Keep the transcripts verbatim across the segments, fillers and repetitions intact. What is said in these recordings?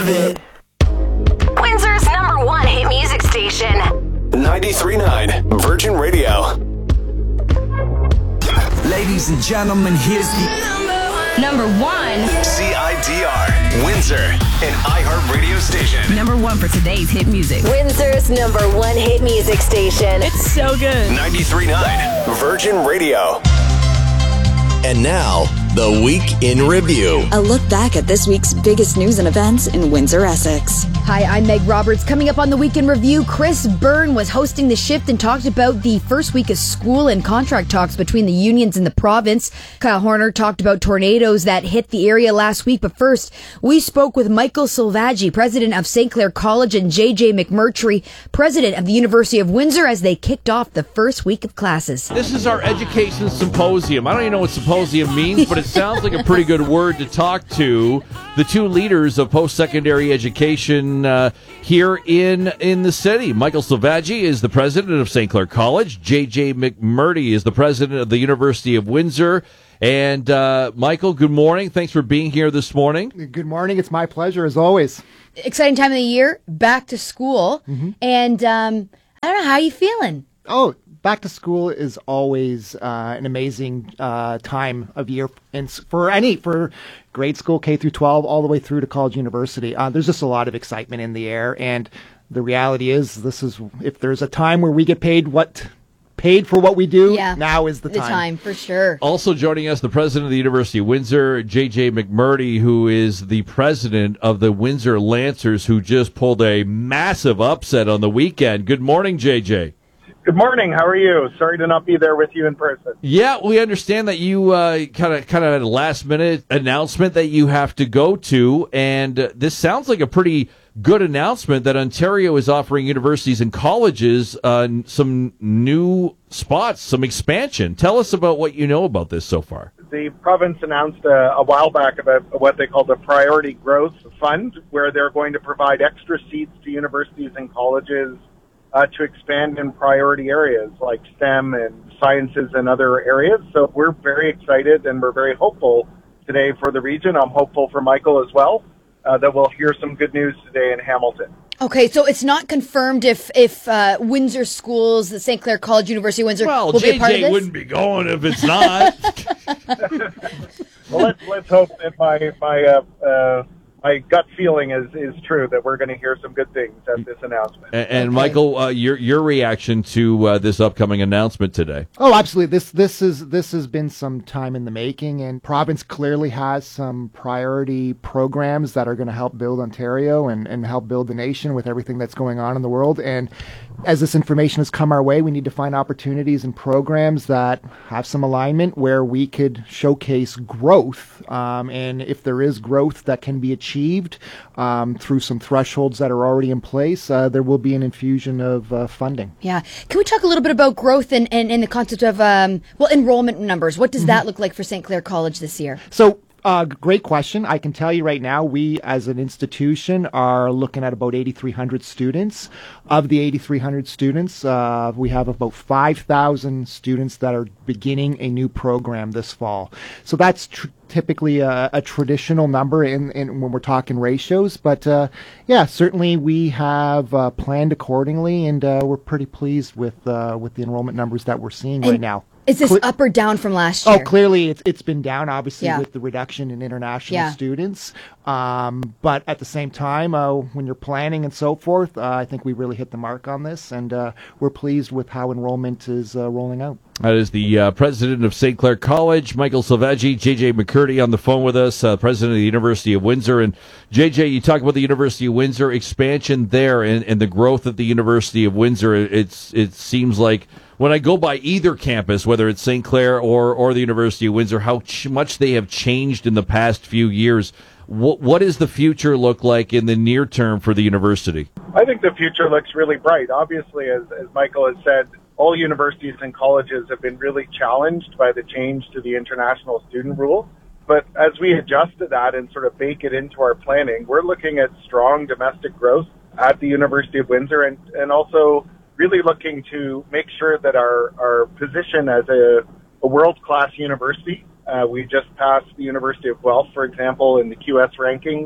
of it. Windsor's number one hit music station. ninety-three point nine Virgin Radio. Ladies and gentlemen, here's the Number one. C I D R, Windsor, an iHeart radio station. Number one for today's hit music. Windsor's number one hit music station. It's so good. ninety-three point nine Virgin Radio. And now, the Week in Review. A look back at this week's biggest news and events in Windsor, Essex. Hi, I'm Meg Roberts. Coming up on the Week in Review, Chris Byrne was hosting the shift and talked about the first week of school and contract talks between the unions and the province. Kyle Horner talked about tornadoes that hit the area last week. But first, we spoke with Michael Silvaggi, president of Saint Clair College, and J J McMurtry, president of the University of Windsor, as they kicked off the first week of classes. This is our education symposium. I don't even know what symposium means, but it sounds like a pretty good word to talk to the two leaders of post-secondary education uh, here in in the city. Michael Silvaggi is the president of Saint Clair College. J J McMurtry is the president of the University of Windsor. And uh, Michael, good morning. Thanks for being here this morning. Good morning. It's my pleasure, as always. Exciting time of the year, back to school. Mm-hmm. And um, I don't know, how are you feeling? Oh, back to school is always uh, an amazing uh, time of year, and for any for grade school K through twelve, all the way through to college, university. Uh, there's just a lot of excitement in the air, and the reality is, this is if there's a time where we get paid what paid for what we do, yeah, now is the time. The time for sure. Also joining us, the president of the University of Windsor, J J McMurtry, who is the president of the Windsor Lancers, who just pulled a massive upset on the weekend. Good morning, J J. Good morning. How are you? Sorry to not be there with you in person. Yeah, we understand that you kind of kind of had a last minute announcement that you have to go to, and uh, this sounds like a pretty good announcement that Ontario is offering universities and colleges uh, some new spots, some expansion. Tell us about what you know about this so far. The province announced uh, a while back about what they call the Priority Growth Fund, where they're going to provide extra seats to universities and colleges Uh, to expand in priority areas like STEM and sciences and other areas. So we're very excited and we're very hopeful today for the region. I'm hopeful for Michael as well, uh, that we'll hear some good news today in Hamilton. Okay, so it's not confirmed if if uh, Windsor schools, the Saint Clair College, University of Windsor, well, will J J be a part of this? wouldn't be going if it's not. Well, let's let's hope that my my uh, uh, my gut feeling is, is true, that we're going to hear some good things at this announcement. And, and okay. Michael, uh, your your reaction to uh, this upcoming announcement today? Oh, absolutely. This this is this has been some time in the making, and province clearly has some priority programs that are going to help build Ontario and, and help build the nation with everything that's going on in the world. And as this information has come our way, we need to find opportunities and programs that have some alignment where we could showcase growth. Um, and if there is growth that can be achieved achieved um, through some thresholds that are already in place, uh, there will be an infusion of uh, funding. Yeah. Can we talk a little bit about growth and, and, and the concept of, um, well, enrollment numbers? What does mm-hmm. that look like for Saint Clair College this year? So, Uh, great question. I can tell you right now, we as an institution are looking at about eighty-three hundred students. Of the eighty-three hundred students, uh, we have about five thousand students that are beginning a new program this fall. So that's tr- typically a, a traditional number in, in when we're talking ratios. But uh, yeah, certainly we have uh, planned accordingly, and uh, we're pretty pleased with uh, with the enrollment numbers that we're seeing and right now. Is this Cle- up or down from last year? Oh, clearly it's it's been down, obviously, yeah. with the reduction in international yeah. students. Um, but at the same time, uh, when you're planning and so forth, uh, I think we really hit the mark on this, and uh, we're pleased with how enrollment is uh, rolling out. That is the uh, president of Saint Clair College, Michael Silvaggi. J J McMurtry on the phone with us, uh, president of the University of Windsor. And J J, you talk about the University of Windsor expansion there and, and the growth at the University of Windsor. It's it seems like when I go by either campus, whether it's Saint Clair or, or the University of Windsor, how ch- much they have changed in the past few years. What, what does the future look like in the near term for the university? I think the future looks really bright. Obviously, as, as Michael has said, all universities and colleges have been really challenged by the change to the international student rule. But as we adjust to that and sort of bake it into our planning, we're looking at strong domestic growth at the University of Windsor, and, and also really looking to make sure that our, our position as a, a world-class university, uh, we just passed the University of Guelph, for example, in the Q S rankings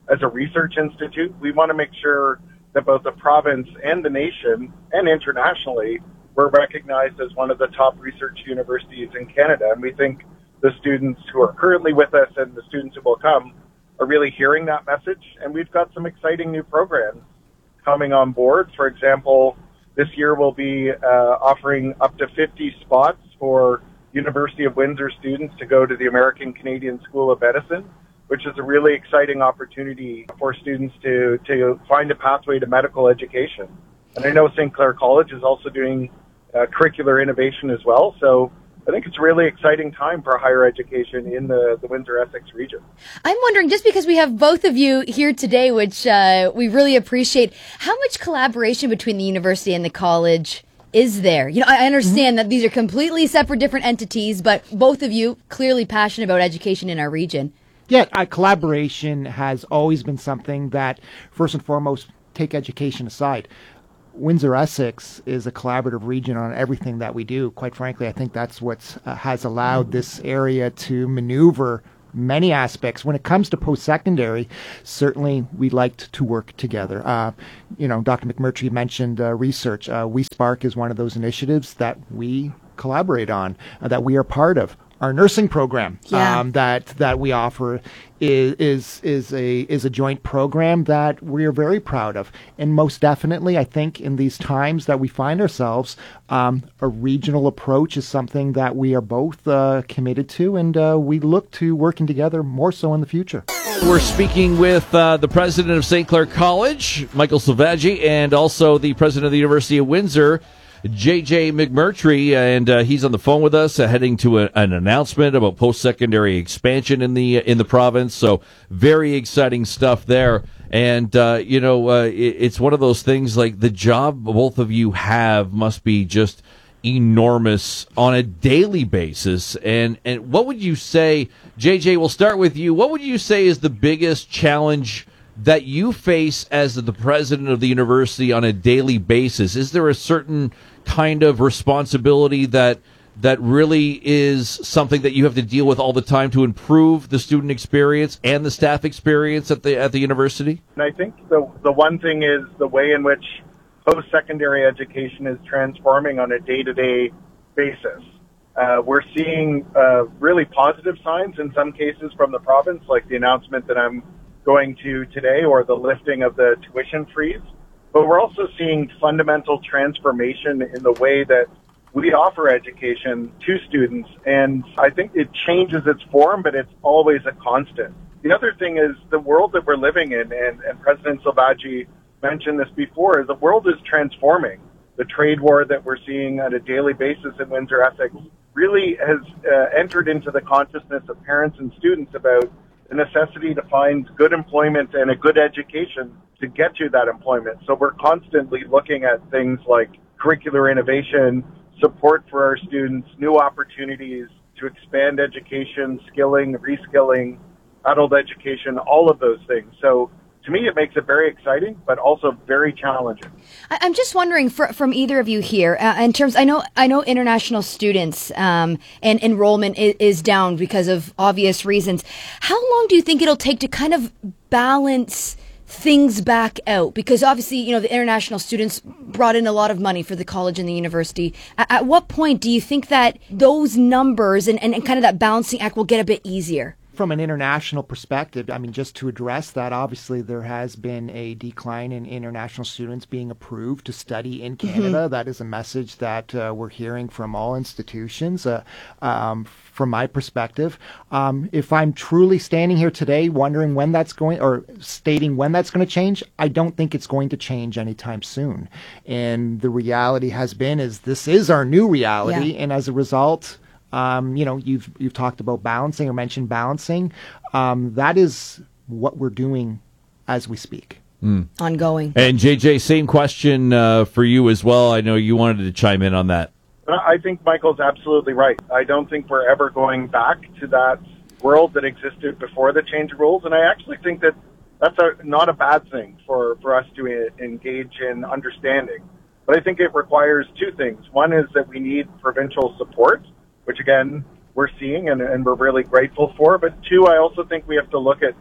as a research institute. We want to make sure that both the province and the nation and internationally, we're recognized as one of the top research universities in Canada. And we think the students who are currently with us and the students who will come are really hearing that message. And we've got some exciting new programs coming on board. For example, this year we'll be uh, offering up to fifty spots for University of Windsor students to go to the American Canadian School of Medicine, which is a really exciting opportunity for students to, to find a pathway to medical education. And I know Saint Clair College is also doing uh, curricular innovation as well. So I think it's a really exciting time for higher education in the, the Windsor-Essex region. I'm wondering, just because we have both of you here today, which uh, we really appreciate, how much collaboration between the university and the college is there? You know, I understand mm-hmm. that these are completely separate, different entities, but both of you clearly passionate about education in our region. Yeah, uh, collaboration has always been something that, first and foremost, take education aside. Windsor-Essex is a collaborative region on everything that we do. Quite frankly, I think that's what uh, has allowed this area to maneuver many aspects. When it comes to post-secondary, certainly we liked to work together. Uh, you know, Doctor McMurtry mentioned uh, research. Uh, WeSpark is one of those initiatives that we collaborate on, uh, that we are part of. Our nursing program yeah. um, that that we offer is is is a is a joint program that we are very proud of, and most definitely, I think in these times that we find ourselves, um, a regional approach is something that we are both uh, committed to, and uh, we look to working together more so in the future. We're speaking with uh, the president of Saint Clair College, Michael Silvaggi, and also the president of the University of Windsor, J J McMurtry, and uh, he's on the phone with us, uh, heading to a, an announcement about post-secondary expansion in the in the province. So very exciting stuff there. And uh, you know, uh, it, it's one of those things, like the job both of you have must be just enormous on a daily basis. And and what would you say, J J? We'll start with you. What would you say is the biggest challenge that you face as the president of the university on a daily basis? Is there a certain kind of responsibility that that really is something that you have to deal with all the time to improve the student experience and the staff experience at the at the university? And I think the the one thing is the way in which post-secondary education is transforming on a day-to-day basis. Uh, we're seeing uh, really positive signs in some cases from the province, like the announcement that I'm going to today, or the lifting of the tuition freeze. But we're also seeing fundamental transformation in the way that we offer education to students. And I think it changes its form, but it's always a constant. The other thing is the world that we're living in, and, and President Silvaggi mentioned this before, is the world is transforming. The trade war that we're seeing on a daily basis in Windsor-Essex really has uh, entered into the consciousness of parents and students about the necessity to find good employment and a good education to get to that employment. So we're constantly looking at things like curricular innovation, support for our students, new opportunities to expand education, skilling, reskilling, adult education, all of those things. So to me, it makes it very exciting, but also very challenging. I'm just wondering, for, from either of you here, uh, in terms, I know, I know, international students um, and enrollment is, is down because of obvious reasons. How long do you think it'll take to kind of balance things back out? Because obviously, you know, the international students brought in a lot of money for the college and the university. At, at what point do you think that those numbers and, and, and kind of that balancing act will get a bit easier? From an international perspective, I mean, just to address that, obviously there has been a decline in international students being approved to study in Canada. Mm-hmm. That is a message that uh, we're hearing from all institutions. Uh, um, from my perspective, um, if I'm truly standing here today wondering when that's going, or stating when that's going to change, I don't think it's going to change anytime soon. And the reality has been is this is our new reality, yeah. And as a result, Um, you know, you've you've talked about balancing or mentioned balancing. Um, that is what we're doing as we speak. Mm. Ongoing. And J J, same question uh, for you as well. I know you wanted to chime in on that. I think Michael's absolutely right. I don't think we're ever going back to that world that existed before the change of rules. And I actually think that that's a, not a bad thing for, for us to uh, engage in understanding. But I think it requires two things. One is that we need provincial support, which again, we're seeing and, and we're really grateful for. But two, I also think we have to look at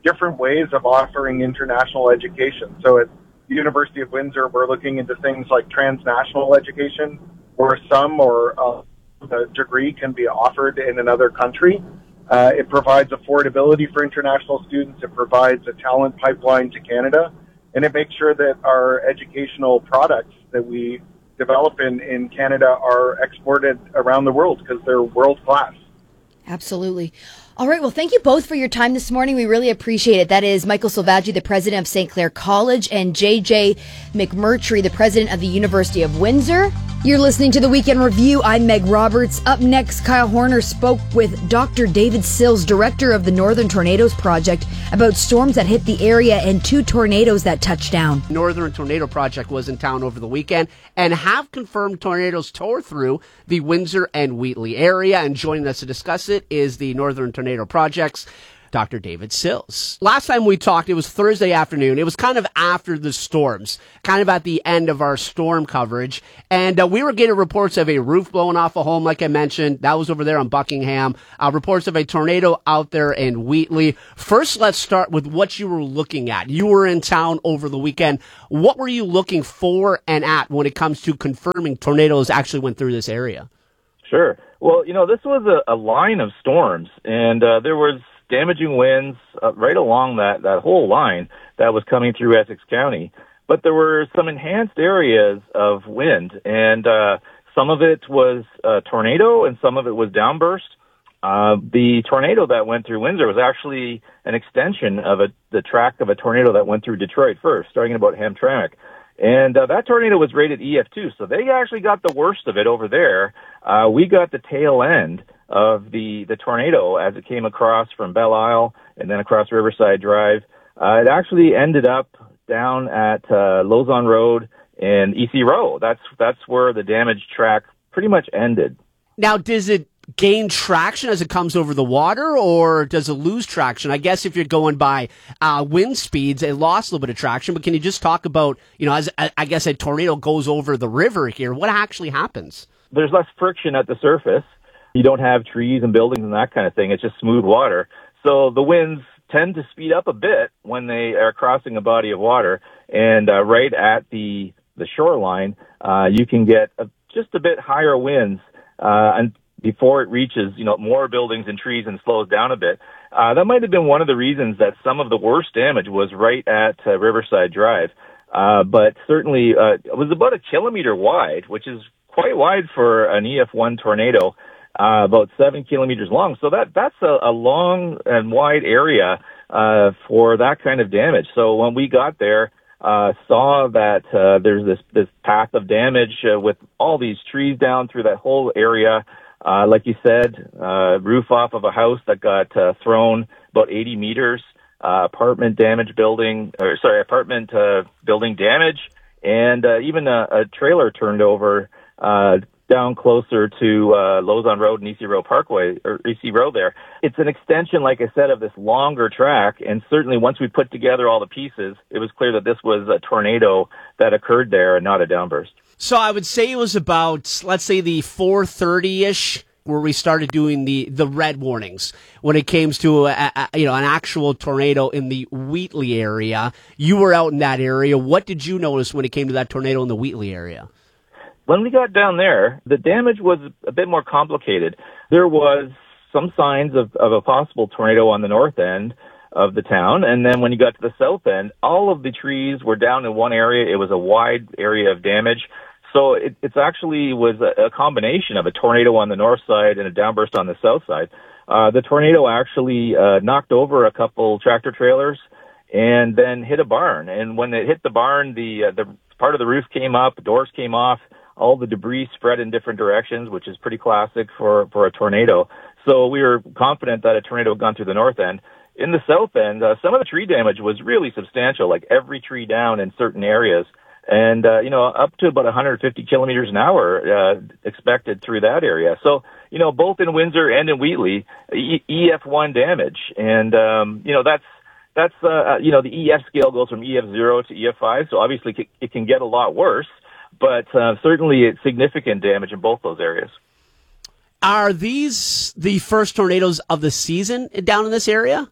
different ways of offering international education. So at the University of Windsor, we're looking into things like transnational education, where some or uh, a degree can be offered in another country. Uh, it provides affordability for international students. It provides a talent pipeline to Canada. And it makes sure that our educational products that we develop in, in Canada are exported around the world because they're world class. Absolutely. All right. Well, thank you both for your time this morning. We really appreciate it. That is Michael Silvaggi, the president of Saint Clair College, and J J McMurtry, the president of the University of Windsor. You're listening to the Weekend Review. I'm Meg Roberts. Up next, Kyle Horner spoke with Doctor David Sills, director of the Northern Tornadoes Project, about storms that hit the area and two tornadoes that touched down. Northern Tornado Project was in town over the weekend and have confirmed tornadoes tore through the Windsor and Wheatley area. And joining us to discuss it is the Northern Tornado Project's Doctor David Sills. Last time we talked, it was Thursday afternoon. It was kind of after the storms, kind of at the end of our storm coverage. And uh, we were getting reports of a roof blowing off a home, like I mentioned. That was over there on Buckingham. Uh, reports of a tornado out there in Wheatley. First, let's start with what you were looking at. You were in town over the weekend. What were you looking for and at when it comes to confirming tornadoes actually went through this area? Sure. Well, you know, this was a, a line of storms, and uh, there was damaging winds uh, right along that, that whole line that was coming through Essex County. But there were some enhanced areas of wind, and uh, some of it was uh, tornado and some of it was downburst. Uh, the tornado that went through Windsor was actually an extension of a, the track of a tornado that went through Detroit first, starting about Hamtramck. And uh, that tornado was rated E F two, so they actually got the worst of it over there. Uh, we got the tail end of the, the tornado as it came across from Belle Isle and then across Riverside Drive. Uh, it actually ended up down at uh, Lausanne Road and E C Row. That's that's where the damaged track pretty much ended. Now, does it gain traction as it comes over the water, or does it lose traction? I guess if you're going by uh, wind speeds, it lost a little bit of traction. But can you just talk about, you know, as I guess a tornado goes over the river here, what actually happens? There's less friction at the surface. You don't have trees and buildings and that kind of thing. It's just smooth water. So the winds tend to speed up a bit when they are crossing a body of water. And uh, right at the the shoreline, uh, you can get a, just a bit higher winds uh, and before it reaches, you know, more buildings and trees and slows down a bit. Uh, that might have been one of the reasons that some of the worst damage was right at uh, Riverside Drive. Uh, but certainly uh, it was about a kilometer wide, which is quite wide for an E F one tornado. Uh, about seven kilometers long. So that, that's a, a long and wide area, uh, for that kind of damage. So when we got there, uh, saw that, uh, there's this, this path of damage, uh, with all these trees down through that whole area. Uh, like you said, uh, roof off of a house that got, uh, thrown about eighty meters, uh, apartment damage building, or sorry, apartment, uh, building damage, and, uh, even a, a trailer turned over, uh, down closer to uh, Lausanne Road and E C Row Parkway, or E C Row there. It's an extension, like I said, of this longer track, and certainly once we put together all the pieces, it was clear that this was a tornado that occurred there and not a downburst. So I would say it was about, let's say, the four thirty-ish where we started doing the, the red warnings when it came to a, a, you know an actual tornado in the Wheatley area. You were out in that area. What did you notice when it came to that tornado in the Wheatley area? When we got down there, the damage was a bit more complicated. There was some signs of, of a possible tornado on the north end of the town, and then when you got to the south end, all of the trees were down in one area. It was a wide area of damage. So it it's actually was a, a combination of a tornado on the north side and a downburst on the south side. Uh, the tornado actually uh, knocked over a couple tractor trailers and then hit a barn. And when it hit the barn, the uh, the part of the roof came up, doors came off. All the debris spread in different directions, which is pretty classic for, for a tornado. So we were confident that a tornado had gone through the north end. In the south end, uh, some of the tree damage was really substantial, like every tree down in certain areas. And, uh, you know, up to about one hundred fifty kilometers an hour uh, expected through that area. So, you know, both in Windsor and in Wheatley, E F one damage. And, um, you know, that's, that's uh, you know, the E F scale goes from E F zero to E F five. So obviously it can get a lot worse. But uh, certainly it's significant damage in both those areas. Are these the first tornadoes of the season down in this area?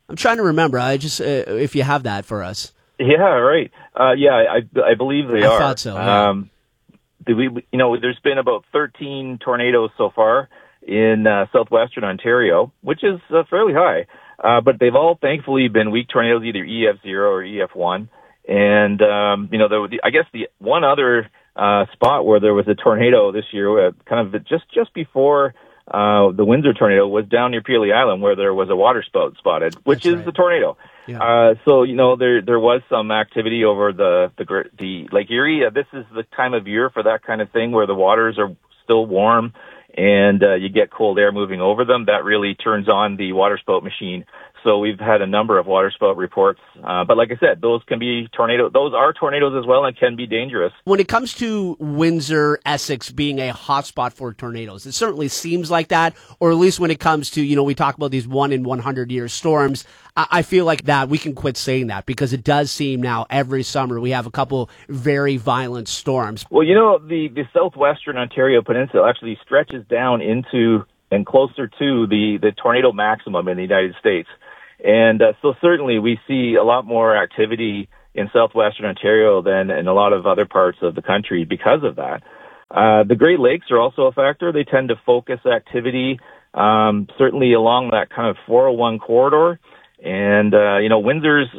I'm trying to remember. I just uh, if you have that for us. Yeah, right. Uh, yeah, I, I believe they I are. thought so. Yeah. Um, did we, you know, there's been about thirteen tornadoes so far in uh, southwestern Ontario, which is uh, fairly high. Uh, but they've all thankfully been weak tornadoes, either E F zero or E F one. And, um, you know, there, the, I guess the one other uh, spot where there was a tornado this year, uh, kind of just, just before uh, the Windsor tornado, was down near Peely Island, where there was a water spout spotted, which That's is right. the tornado. Yeah. Uh, so, you know, there there was some activity over the, the, the Lake Erie. Uh, this is the time of year for that kind of thing, where the waters are still warm and uh, you get cold air moving over them. That really turns on the water spout machine. So we've had a number of water spout reports. Uh, but like I said, those can be tornado. Those are tornadoes as well and can be dangerous. When it comes to Windsor, Essex being a hotspot for tornadoes, it certainly seems like that, or at least when it comes to, you know, we talk about these one in one hundred year storms. I, I feel like that we can quit saying that, because it does seem now every summer we have a couple very violent storms. Well, you know, the, the southwestern Ontario Peninsula actually stretches down into and closer to the, the tornado maximum in the United States. And uh, so certainly we see a lot more activity in southwestern Ontario than in a lot of other parts of the country because of that. Uh, the Great Lakes are also a factor. They tend to focus activity um, certainly along that kind of four oh one corridor. And, uh, you know, Windsor's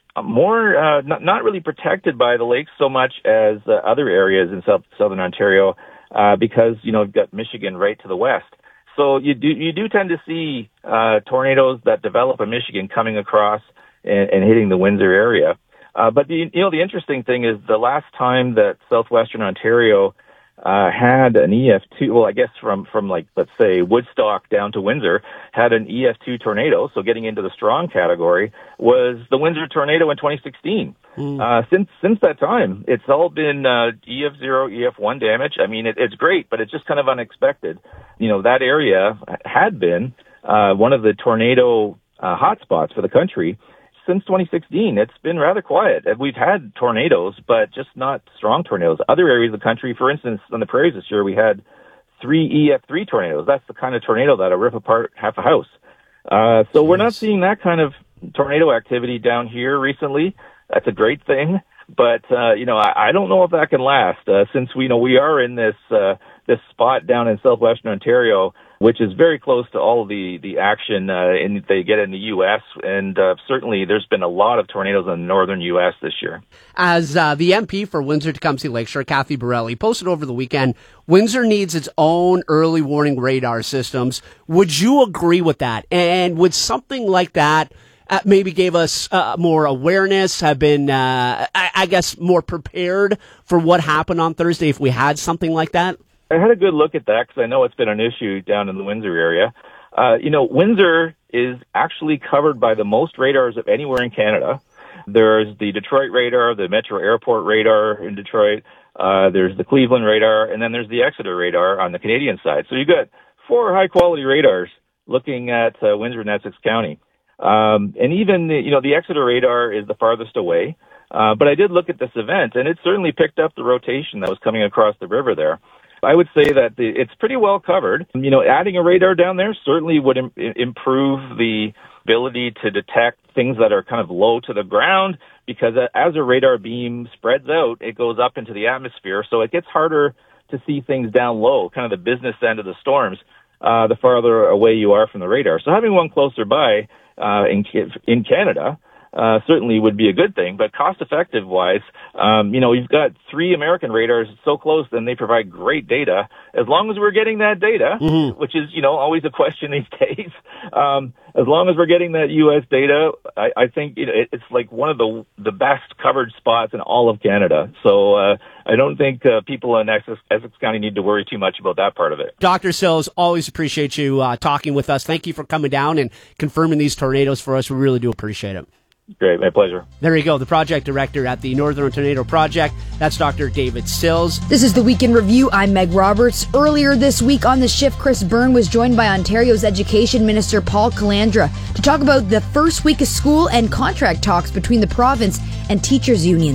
more uh, not, not really protected by the lakes so much as uh, other areas in south, southern Ontario uh, because, you know, you've got Michigan right to the west. So you do you do tend to see uh, tornadoes that develop in Michigan coming across and, and hitting the Windsor area. Uh, but the, you know the interesting thing is the last time that southwestern Ontario uh, had an E F two, well I guess from from like let's say Woodstock down to Windsor, had an E F two tornado, so getting into the strong category, was the Windsor tornado in twenty sixteen. Mm. Uh, since since that time, it's all been uh, E F zero, E F one damage. I mean, it, it's great, but it's just kind of unexpected. You know, that area had been uh, one of the tornado uh, hotspots for the country since twenty sixteen. It's been rather quiet. We've had tornadoes, but just not strong tornadoes. Other areas of the country, for instance, on the prairies this year, we had three E F three tornadoes. That's the kind of tornado that'll rip apart half a house. Uh, so we're not seeing that kind of tornado activity down here recently. That's a great thing, but uh, you know, I, I don't know if that can last uh, since we you know we are in this uh, this spot down in southwestern Ontario, which is very close to all of the the action uh, in they get in the U S, and uh, certainly there's been a lot of tornadoes in the northern U S this year. As uh, the M P for Windsor-Tecumseh Lakeshore, Kathy Borelli, posted over the weekend, Windsor needs its own early warning radar systems. Would you agree with that? And would something like that Uh, maybe gave us uh, more awareness, have been, uh, I, I guess, more prepared for what happened on Thursday if we had something like that? I had a good look at that because I know it's been an issue down in the Windsor area. Uh, you know, Windsor is actually covered by the most radars of anywhere in Canada. There's the Detroit radar, the Metro Airport radar in Detroit, uh, there's the Cleveland radar, and then there's the Exeter radar on the Canadian side. So you've got four high-quality radars looking at uh, Windsor and Essex County. Um, and even, the, you know, the Exeter radar is the farthest away. Uh, but I did look at this event, and it certainly picked up the rotation that was coming across the river there. I would say that the, it's pretty well covered. You know, adding a radar down there certainly would im- improve the ability to detect things that are kind of low to the ground, because as a radar beam spreads out, it goes up into the atmosphere. So it gets harder to see things down low, kind of the business end of the storms, uh, the farther away you are from the radar. So having one closer by, Uh, in in Canada, uh, certainly would be a good thing. But cost-effective wise, um, you know, you've got three American radars so close, then they provide great data. As long as we're getting that data, mm-hmm. which is, you know, always a question these days. Um, as long as we're getting that U S data, I, I think you know, it, it's like one of the the best covered spots in all of Canada. So uh, I don't think uh, people in Essex, Essex County need to worry too much about that part of it. Doctor Sills, always appreciate you uh, talking with us. Thank you for coming down and confirming these tornadoes for us. We really do appreciate it. Great, my pleasure. There you go, the project director at the Northern Tornado Project. That's Doctor David Sills. This is the Week in Review. I'm Meg Roberts. Earlier this week on the shift, Chris Byrne was joined by Ontario's Education Minister Paul Calandra to talk about the first week of school and contract talks between the province and teachers' unions.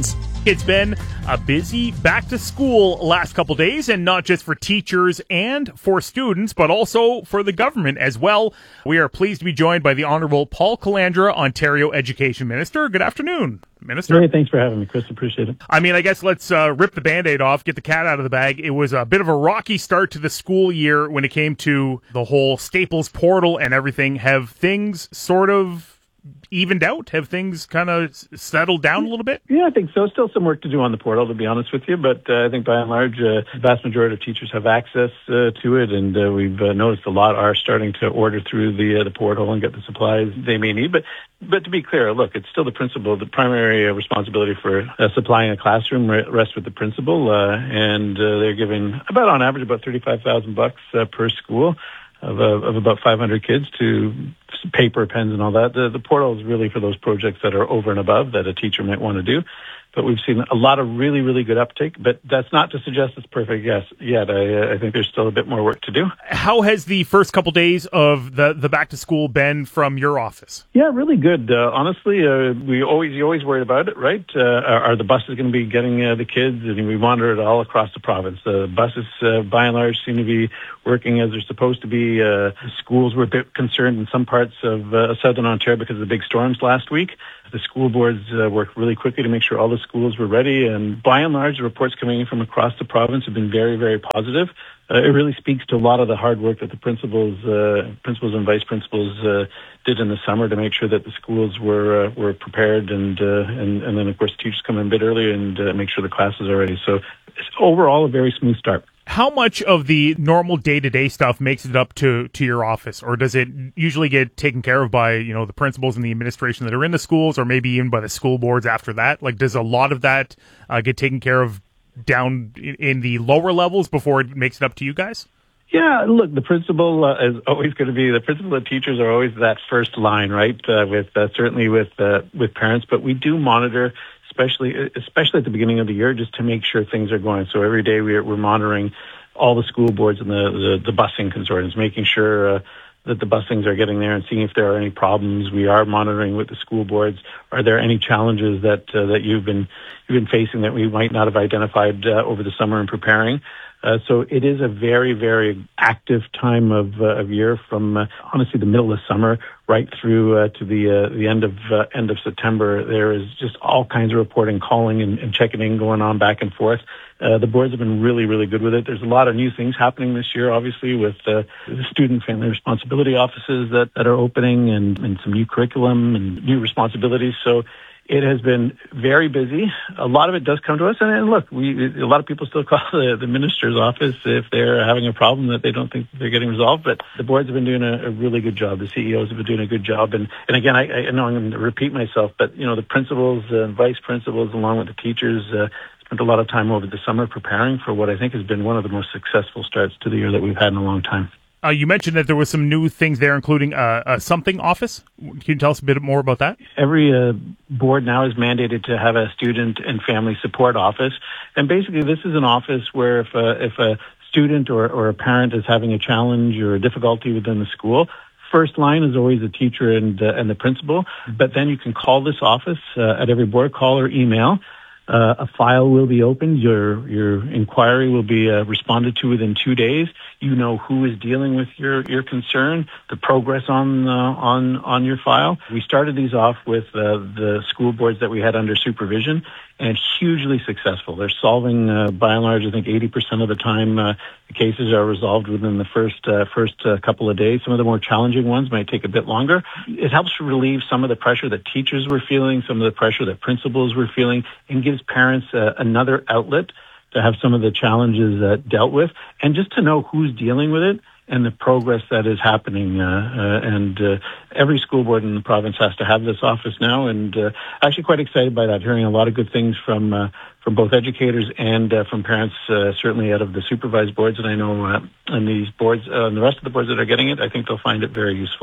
It's been a busy back-to-school last couple days, and not just for teachers and for students, but also for the government as well. We are pleased to be joined by the Honourable Paul Calandra, Ontario Education Minister. Good afternoon, Minister. Hey, thanks for having me, Chris. Appreciate it. I mean, I guess let's uh, rip the Band-Aid off, get the cat out of the bag. It was a bit of a rocky start to the school year when it came to the whole Staples portal and everything. Have things sort of evened out? Have things kind of settled down a little bit? Yeah, I think so. Still some work to do on the portal, to be honest with you, but uh, I think by and large, uh, the vast majority of teachers have access uh, to it, and uh, we've uh, noticed a lot are starting to order through the uh, the portal and get the supplies they may need. But but to be clear, look, it's still the principal. The primary uh, responsibility for uh, supplying a classroom rests with the principal, uh, and uh, they're giving about, on average, about thirty-five thousand bucks uh, per school. Of, uh, of about five hundred kids to paper, pens, and all that. The, the portal is really for those projects that are over and above that a teacher might want to do. But we've seen a lot of really, really good uptake. But that's not to suggest it's perfect yes, yet. I, I think there's still a bit more work to do. How has the first couple days of the, the back-to-school been from your office? Yeah, really good. Uh, honestly, uh, we always you always worried about it, right? Uh, are, are the buses going to be getting uh, the kids? And we monitor it all across the province. Uh, buses, uh, by and large, seem to be working as they're supposed to be. Uh, schools were a bit concerned in some parts of uh, southern Ontario because of the big storms last week. The school boards uh, worked really quickly to make sure all the schools were ready, and by and large, the reports coming in from across the province have been very, very positive. Uh, it really speaks to a lot of the hard work that the principals, uh, principals and vice principals uh, did in the summer to make sure that the schools were uh, were prepared, and, uh, and and then of course teachers come in a bit earlier and uh, make sure the classes are ready. So it's overall a very smooth start. How much of the normal day-to-day stuff makes it up to, to your office, or does it usually get taken care of by, you know, the principals and the administration that are in the schools, or maybe even by the school boards after that? Like, does a lot of that uh, get taken care of down in, in the lower levels before it makes it up to you guys? Yeah, look, the principal uh, is always going to be, the principal and teachers are always that first line, right, uh, with uh, certainly with uh, with parents, but we do monitor especially especially at the beginning of the year, just to make sure things are going. So every day we're, we're monitoring all the school boards and the, the, the busing consortiums, making sure uh, that the busings are getting there and seeing if there are any problems. We are monitoring with the school boards. Are there any challenges that uh, that you've been you've been facing that we might not have identified uh, over the summer in preparing? Uh, so it is a very, very active time of, uh, of year from uh, honestly the middle of summer right through uh, to the uh, the end of uh, end of September. There is just all kinds of reporting, calling, and, and checking in going on back and forth. Uh, the boards have been really, really good with it. There's a lot of new things happening this year, obviously, with uh, the student family responsibility offices that, that are opening, and, and some new curriculum and new responsibilities. So it has been very busy. A lot of it does come to us. And, and look, we a lot of people still call the, the minister's office if they're having a problem that they don't think they're getting resolved. But the boards have been doing a, a really good job. The C E Os have been doing a good job. And, and again, I, I know I'm going to repeat myself, but, you know, the principals and vice principals, along with the teachers, uh, spent a lot of time over the summer preparing for what I think has been one of the most successful starts to the year that we've had in a long time. Uh, you mentioned that there was some new things there, including uh, a something office. Can you tell us a bit more about that? Every uh, board now is mandated to have a student and family support office. And basically, this is an office where if a, if a student or, or a parent is having a challenge or a difficulty within the school, first line is always the teacher and, uh, and the principal. But then you can call this office uh, at every board, call or email. Uh, a file will be opened. Your your inquiry will be uh, responded to within two days. You know who is dealing with your, your concern, the progress on uh, on on your file. We started these off with uh, the school boards that we had under supervision, and hugely successful. They're solving, uh, by and large, I think eighty percent of the time, uh, the cases are resolved within the first uh, first uh, couple of days. Some of the more challenging ones might take a bit longer. It helps relieve some of the pressure that teachers were feeling, some of the pressure that principals were feeling, and gives parents uh, another outlet to have some of the challenges uh, dealt with, and just to know who's dealing with it and the progress that is happening. Uh, uh, and uh, every school board in the province has to have this office now, and uh, actually quite excited by that, hearing a lot of good things from uh, from both educators and uh, from parents, uh, certainly out of the supervised boards. And I know uh, and these boards, uh, and the rest of the boards that are getting it, I think they'll find it very useful.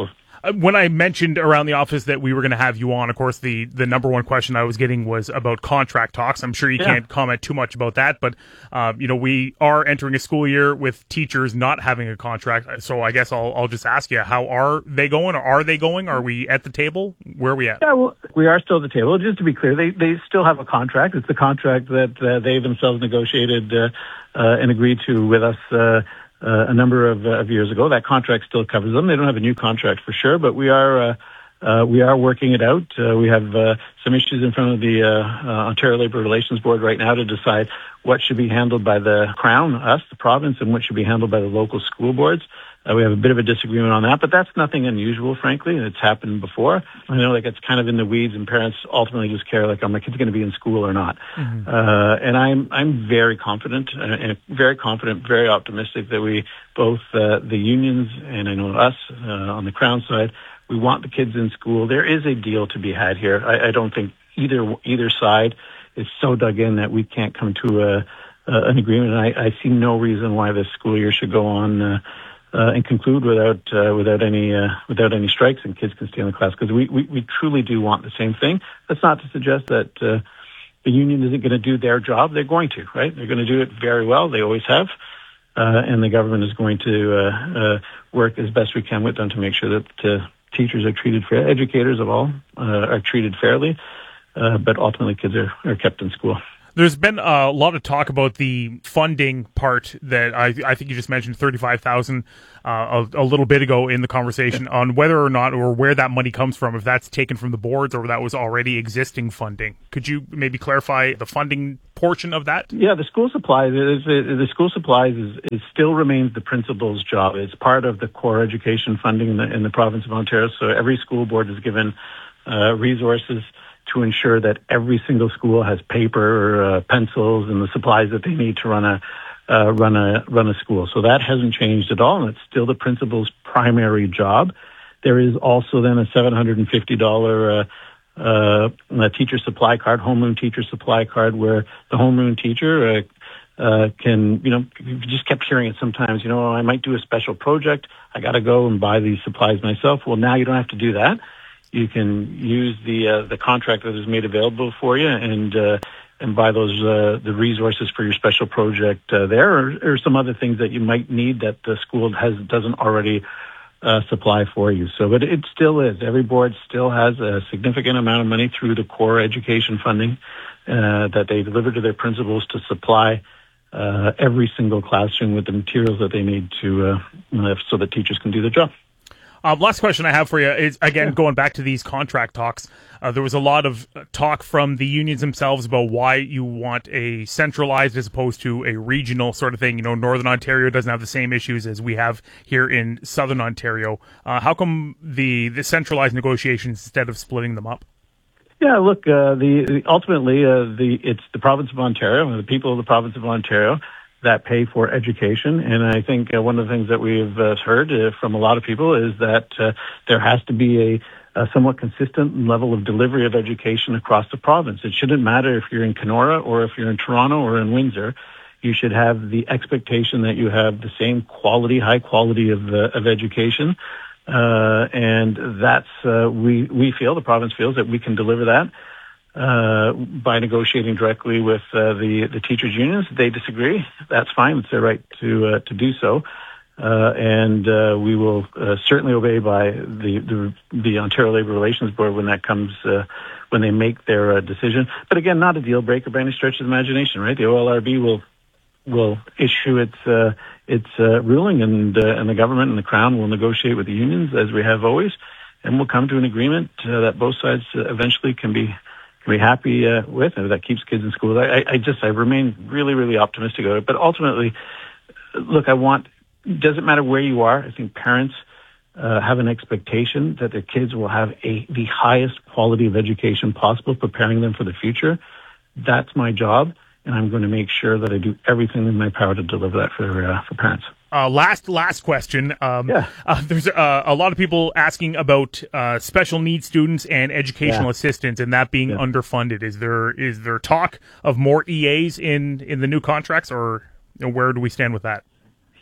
when I mentioned around the office that we were going to have you on, of course, the, the number one question I was getting was about contract talks. I'm sure you yeah. can't comment too much about that, but, uh, you know, we are entering a school year with teachers not having a contract. So I guess I'll, I'll just ask you, how are they going, or are they going? Are we at the table? Where are we at? Yeah, well, we are still at the table. Just to be clear, they, they still have a contract. It's the contract that uh, they themselves negotiated uh, uh, and agreed to with us uh, uh, a number of, uh, of years ago. That contract still covers them. They don't have a new contract for sure, but we are uh, uh, we are working it out. Uh, we have uh, some issues in front of the uh, uh, Ontario Labour Relations Board right now to decide what should be handled by the Crown, us, the province, and what should be handled by the local school boards. Uh, we have a bit of a disagreement on that, but that's nothing unusual, frankly. It's happened before. I know, like, it's kind of in the weeds, and parents ultimately just care, like, are my kids going to be in school or not? Mm-hmm. Uh, and I'm I'm very confident, uh, and very confident, very optimistic that we, both uh, the unions and I know us uh, on the Crown side, we want the kids in school. There is a deal to be had here. I, I don't think either either side is so dug in that we can't come to a, uh, an agreement. And I, I see no reason why this school year should go on uh, Uh, and conclude without uh, without any uh, without any strikes, and kids can stay in the class, because we, we, we truly do want the same thing. That's not to suggest that uh, the union isn't going to do their job. They're going to, right? They're going to do it very well. They always have, uh, and the government is going to uh, uh, work as best we can with them to make sure that uh, teachers are treated fair, educators of all uh, are treated fairly, uh, but ultimately kids are, are kept in school. There's been a lot of talk about the funding part that I, I think you just mentioned, thirty-five thousand dollars uh, a, a little bit ago in the conversation, on whether or not, or where that money comes from, if that's taken from the boards or that was already existing funding. Could you maybe clarify the funding portion of that? Yeah, the school supplies, the school supplies is, is still remains the principal's job. It's part of the core education funding in the, in the province of Ontario. So every school board is given uh, resources to ensure that every single school has paper or uh, pencils and the supplies that they need to run a uh, run a run a school. So that hasn't changed at all, and it's still the principal's primary job. There is also then a seven hundred fifty dollars uh, uh, teacher supply card, homeroom teacher supply card, where the homeroom teacher uh, uh, can, you know, you just kept hearing it sometimes, you know, I might do a special project, I got to go and buy these supplies myself. Well, now you don't have to do that. You can use the uh, the contract that is made available for you, and uh, and buy those uh, the resources for your special project uh, there, or, or some other things that you might need that the school has doesn't already uh, supply for you. So, but it still is. Every board still has a significant amount of money through the core education funding uh, that they deliver to their principals to supply uh, every single classroom with the materials that they need to uh, so that teachers can do their job. Um, last question I have for you is, again, going back to these contract talks. Uh, there was a lot of talk from the unions themselves about why you want a centralized as opposed to a regional sort of thing. You know, Northern Ontario doesn't have the same issues as we have here in Southern Ontario. Uh, how come the, the centralized negotiations instead of splitting them up? Yeah, look, uh, the, the ultimately, uh, the it's the province of Ontario and the people of the province of Ontario that pay for education. And I think uh, one of the things that we've uh, heard uh, from a lot of people is that uh, there has to be a, a somewhat consistent level of delivery of education across the province. It shouldn't matter if you're in Kenora or if you're in Toronto or in Windsor. You should have the expectation that you have the same quality, high quality of, uh, of education. Uh, and that's, uh, we, we feel, the province feels that we can deliver that uh, by negotiating directly with uh, the the teachers' unions. They disagree. That's fine. It's their right to uh, to do so, uh, and uh, we will uh, certainly obey by the, the the Ontario Labour Relations Board when that comes uh, when they make their uh, decision. But again, not a deal breaker by any stretch of the imagination, right? The O L R B will will issue its uh, its uh, ruling, and uh, and the government and the Crown will negotiate with the unions as we have always, and we'll come to an agreement uh, that both sides uh, eventually can be can be happy uh, with, and that keeps kids in school. I, I just I remain really really optimistic about it. But ultimately, look, I want doesn't matter where you are. I think parents uh, have an expectation that their kids will have a the highest quality of education possible, preparing them for the future. That's my job. And I'm going to make sure that I do everything in my power to deliver that for uh, for parents. Uh, last last question. Um, yeah. uh, there's uh, a lot of people asking about uh, special needs students and educational yeah. assistants, and that being yeah. underfunded. Is there is there talk of more E As in, in the new contracts, or you know, where do we stand with that?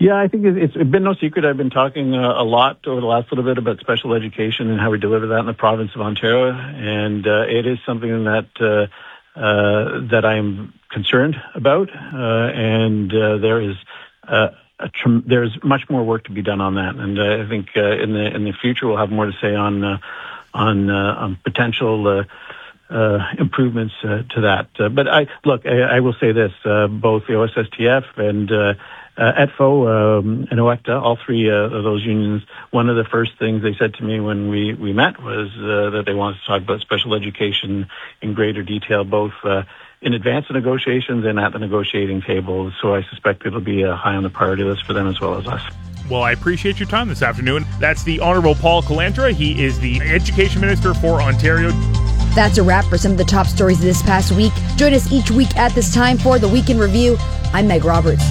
Yeah, I think it's been no secret. I've been talking uh, a lot over the last little bit about special education and how we deliver that in the province of Ontario, and uh, it is something that uh, uh, that I'm concerned about, uh, and uh, there is uh, a tr- there's much more work to be done on that, and uh, I think uh, in the in the future we'll have more to say on uh, on uh, on potential Uh, Uh, improvements uh, to that. Uh, but I look, I, I will say this, uh, both the O S S T F and uh, uh, E T F O um, and O E C T A, all three uh, of those unions, one of the first things they said to me when we, we met was uh, that they wanted to talk about special education in greater detail, both uh, in advance of negotiations and at the negotiating table. So I suspect it'll be uh, high on the priority list for them as well as us. Well, I appreciate your time this afternoon. That's the Honourable Paul Calandra. He is the Education Minister for Ontario. That's a wrap for some of the top stories of this past week. Join us each week at this time for the Week in Review. I'm Meg Roberts.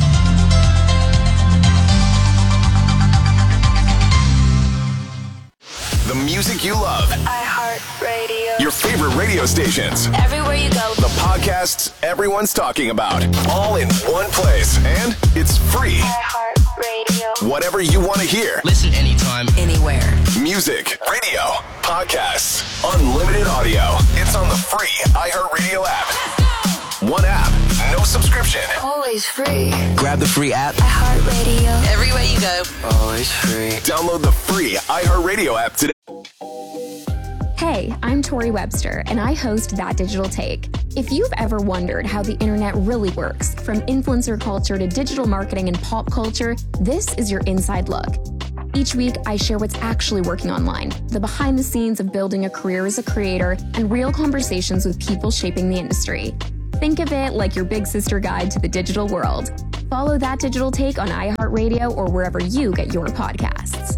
The music you love. iHeartRadio. Your favorite radio stations. Everywhere you go. The podcasts everyone's talking about. All in one place. And it's free. iHeartRadio. Whatever you want to hear. Listen anytime, Anywhere. Music, radio, podcasts, unlimited audio. It's on the free iHeartRadio app. One app, no subscription. Always free. grab the free app. iHeartRadio. Everywhere you go. Always free. Download the free iHeartRadio app today. Hey, I'm Tori Webster, and I host That Digital Take. If you've ever wondered how the internet really works, from influencer culture to digital marketing and pop culture, this is your inside look. Each week, I share what's actually working online, the behind the scenes of building a career as a creator, and real conversations with people shaping the industry. Think of it like your big sister guide to the digital world. Follow That Digital Take on iHeartRadio or wherever you get your podcasts.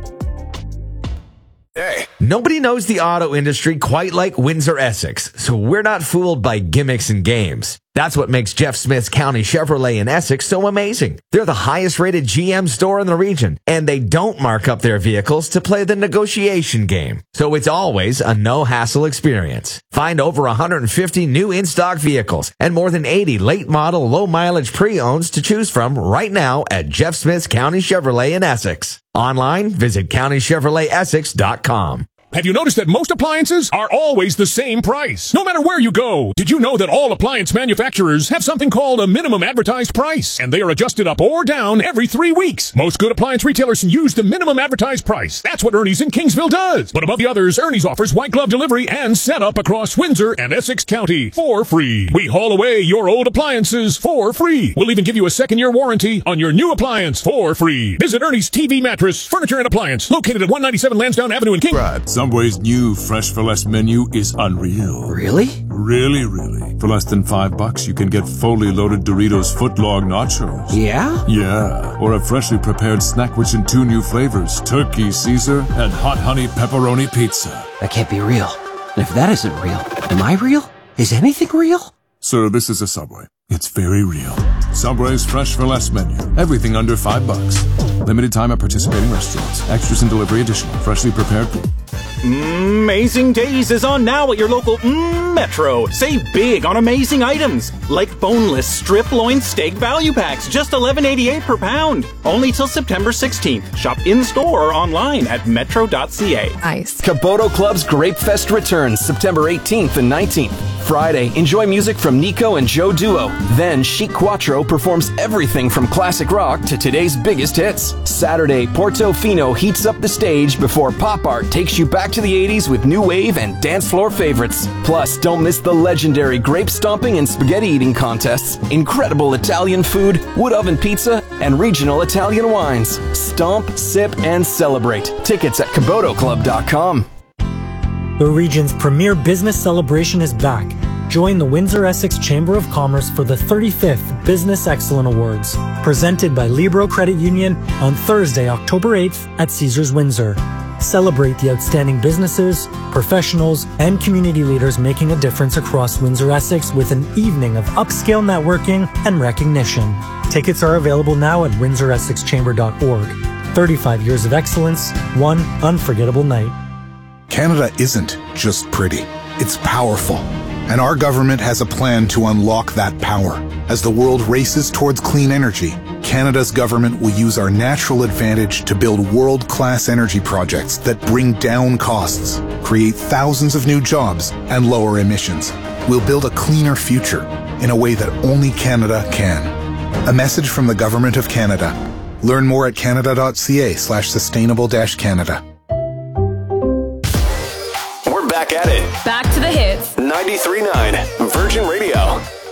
Hey. Nobody knows the auto industry quite like Windsor Essex, so we're not fooled by gimmicks and games. That's what makes Jeff Smith's County Chevrolet in Essex so amazing. They're the highest rated G M store in the region, and they don't mark up their vehicles to play the negotiation game. So it's always a no-hassle experience. Find over one hundred fifty new in-stock vehicles and more than eighty late-model, low-mileage pre-owns to choose from right now at Jeff Smith's County Chevrolet in Essex. Online, visit county chevrolet essex dot com. Have you noticed that most appliances are always the same price, no matter where you go? Did you know that all appliance manufacturers have something called a minimum advertised price, and they are adjusted up or down every three weeks? Most good appliance retailers use the minimum advertised price. That's what Ernie's in Kingsville does. But above the others, Ernie's offers white glove delivery and setup across Windsor and Essex County for free. We haul away your old appliances for free. We'll even give you a second year warranty on your new appliance for free. Visit Ernie's T V Mattress, Furniture and Appliance, located at one ninety-seven Lansdowne Avenue in Kingsville. Subway's new Fresh for Less menu is unreal. Really? Really, really. For less than five bucks, you can get fully loaded Doritos footlong nachos. Yeah? Yeah. Or a freshly prepared snack which in two new flavors, Turkey Caesar and Hot Honey Pepperoni Pizza. That can't be real. And if that isn't real, am I real? Is anything real? Sir, this is a Subway. It's very real. Subway's Fresh for Less menu. Everything under five bucks. Limited time at participating restaurants. Extras and delivery additional. Freshly prepared. Amazing Days is on now at your local mm, Metro. Save big on amazing items like boneless strip loin steak value packs, just eleven eighty-eight per pound. Only till September sixteenth. Shop in store or online at metro dot c a. Nice. Caboto Club's Grape Fest returns September eighteenth and nineteenth. Friday, enjoy music from Nico and Joe Duo. Then Chic Quattro performs everything from classic rock to today's biggest hits. Saturday, Portofino heats up the stage before Pop Art takes you back to the eighties with new wave and dance floor favorites. Plus, don't miss the legendary grape stomping and spaghetti eating contests, incredible Italian food, wood oven pizza, and regional Italian wines. Stomp, sip, and celebrate. Tickets at caboto club dot com. The region's premier business celebration is back. Join the Windsor Essex Chamber of Commerce for the thirty-fifth Business Excellence Awards, presented by Libro Credit Union on Thursday, October eighth at Caesars Windsor. Celebrate the outstanding businesses, professionals, and community leaders making a difference across Windsor Essex with an evening of upscale networking and recognition. Tickets are available now at windsor essex chamber dot org. thirty-five years of excellence, one unforgettable night. Canada isn't just pretty, it's powerful. And our government has a plan to unlock that power. As the world races towards clean energy, Canada's government will use our natural advantage to build world-class energy projects that bring down costs, create thousands of new jobs, and lower emissions. We'll build a cleaner future in a way that only Canada can. A message from the Government of Canada. Learn more at canada.ca slash sustainable dash Canada. We're back at it. Back to the hits. ninety-three point nine Virgin Radio.